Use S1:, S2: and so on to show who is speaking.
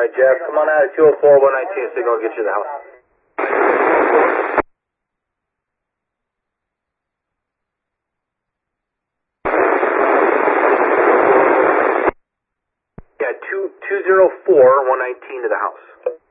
S1: Alright, Jeff, come on out at 204, 119, signal will get you to the house. Yeah, 204, 119 to the house.